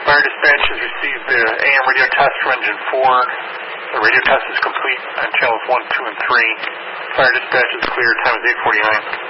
Fire dispatch has received the AM radio test for engine 4. The radio test is complete on channels 1, 2, and 3. Fire dispatch is clear. Time is 8:49.